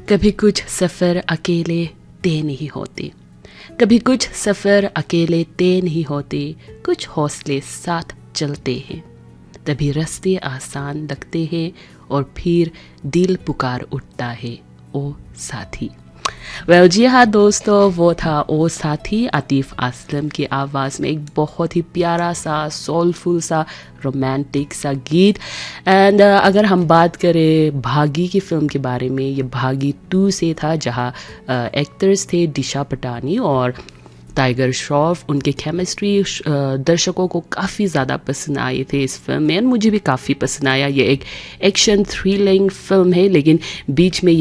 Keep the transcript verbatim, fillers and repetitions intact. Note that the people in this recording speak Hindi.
कभी कुछ सफ़र अकेले तय नहीं होते, कभी कुछ सफ़र अकेले तय नहीं होते, कुछ हौसले साथ चलते हैं, तभी रास्ते आसान लगते हैं और फिर दिल पुकार उठता है, ओ साथी। वेल well, जी हाँ दोस्तों, वो था ओ साथी, आतिफ असलम की आवाज़ में एक बहुत ही प्यारा सा सोलफुल सा रोमांटिक सा गीत। एंड uh, अगर हम बात करें भागी की फ़िल्म के बारे में, ये भागी टू से था, जहाँ एक्टर्स uh, थे दिशा पटानी और टाइगर श्रॉफ। उनके केमिस्ट्री दर्शकों को काफ़ी ज़्यादा पसंद आए थे इस फिल्म में, मुझे भी काफ़ी पसंद आया। ये एक एक्शन थ्रिलिंग फिल्म है, लेकिन बीच में